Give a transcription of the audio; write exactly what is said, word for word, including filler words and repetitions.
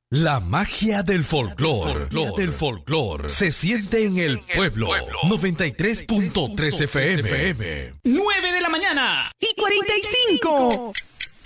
La magia del folclor, del folclor, se siente en el pueblo. noventa y tres punto tres F M. nueve de la mañana y cuarenta y cinco.